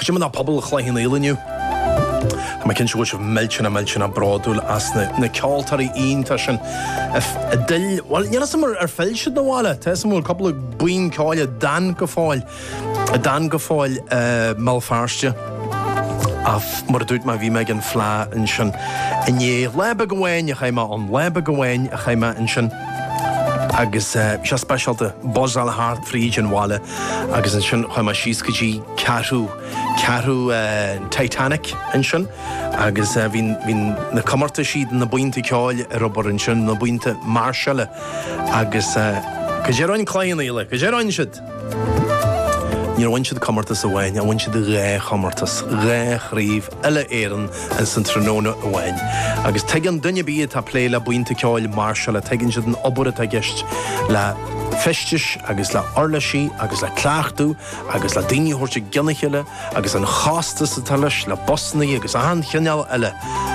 Jim na pobl chláin éileniu. Mae cyn siŵr sef melchyn a brodwl as na ceoltarí ínta sin a dill, wel, yna sy'n ar ffilsiad na wala, te sy'n mwyn cobl o bwyn cael a dan gyffael malfarstio. A mor dwyd mae fi meg yn ffla yn sy'n yn ie leba gwain a chaima on leba gwain a chaima yn sy'n agus eisiau special de bos al hart fríd yn wala agus yn sy'n chaima sy'n sgydji carw Titanic yn sy'n agus fi'n na cymarta sydd na bwynta cael robor yn sy'n na bwynta Marshall agus gygero'n clain eile gygero'n sydd Níor bhain siad camartas a bhain, a bhain siad ré chamartas, ré chríomh, eile éireann an san tróna a bhain. Agus tegan dunne bíad tá plé le buinte ceáil Marshall a tegan siad an obair a gist le festis, agus le orlaisí, agus le cleachtú, agus le daoine thuirte ginnachiile, agus an chástas a talis, le bosnaí, agus a han cheanal eile.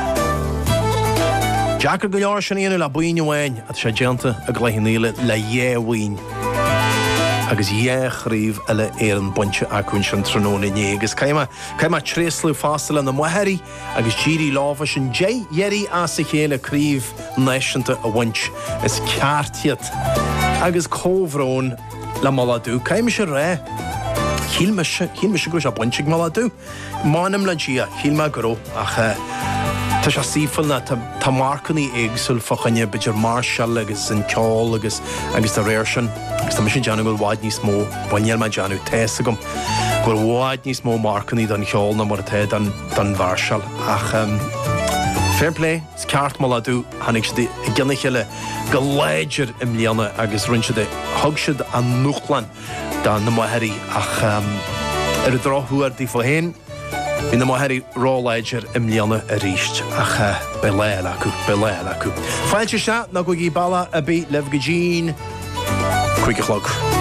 Jackar go leor sin éanú le buine bhain, a sé déanta a ghlaithníile le dhéhhain. Agus chríomh eile éireann bunte acún sin tróna ní. Agus caima tréslú fástala na mutheirí agus ddírí láfa sin dhéirí as a chéile críomh náisianta a bhaint is ceartiad. Agus cóhrón le maladú. Caima sé ré. Hílme se go se bunteigh maladú. Mánam le dia, hílme goró ach tá sé sífalna tá marcaní éagsúil fachanne beidir Marshall agus an ceáil agus tá réir sin. Agus tá sin deanna goil bháid níos mó, bhainneal mai deanú téasa gom. Goil bháid níos mó marcaní don cheáil na mar té don Marshall. Ach fair play, is ceart maladú hanig si i ginnachiile go léidir im líana agus rinsead thugsead an nuachlan don na mutheirí ach ar a dráthúar dí fóhéin Bhí na mutheirí ráléidir im líana a ríist ach be léil acu. Fáilte se na go í balla a bí leh go ddín chuig a chlog.